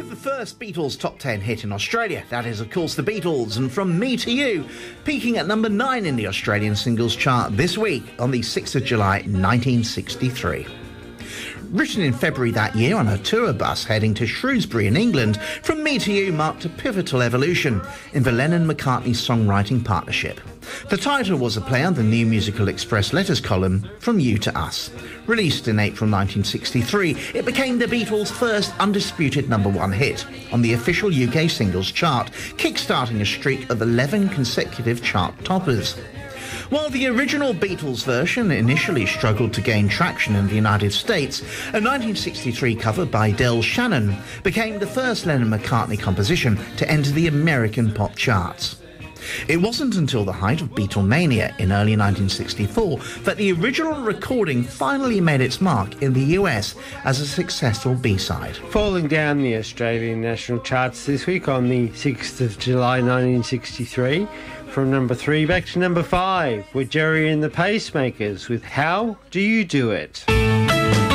With the first Beatles top 10 hit in Australia, that is, of course, the Beatles, and From Me to You, peaking at number 9 in the Australian singles chart this week on the 6th of July 1963. Written in February that year on a tour bus heading to Shrewsbury in England, From Me to You marked a pivotal evolution in the Lennon-McCartney songwriting partnership. The title was a play on the New Musical Express letters column, From You to Us. Released in April 1963, it became the Beatles' first undisputed number 1 hit on the official UK singles chart, kick-starting a streak of 11 consecutive chart toppers. While the original Beatles version initially struggled to gain traction in the United States, a 1963 cover by Del Shannon became the first Lennon-McCartney composition to enter the American pop charts. It wasn't until the height of Beatlemania in early 1964 that the original recording finally made its mark in the US as a successful B-side. Falling down the Australian national charts this week on the 6th of July 1963, from number 3 back to number 5, with Gerry and the Pacemakers with How Do You Do It?